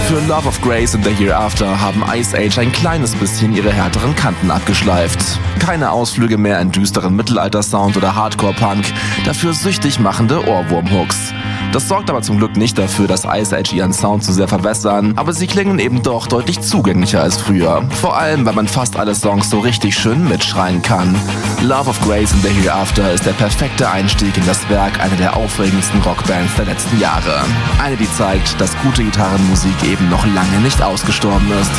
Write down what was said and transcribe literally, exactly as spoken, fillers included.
Für Love of Grace and the Hereafter haben Ice Age ein kleines bisschen ihre härteren Kanten abgeschleift. Keine Ausflüge mehr in düsteren Mittelalter-Sound oder Hardcore-Punk, dafür süchtig machende Ohrwurm-Hooks. Das sorgt aber zum Glück nicht dafür, dass Ice Age ihren Sound zu sehr verbessern, aber sie klingen eben doch deutlich zugänglicher als früher. Vor allem, weil man fast alle Songs so richtig schön mitschreien kann. Love of Grace and the Hereafter ist der perfekte Einstieg in das Werk einer der aufregendsten Rockbands der letzten Jahre. Eine, die zeigt, dass gute Gitarrenmusik eben noch lange nicht ausgestorben ist.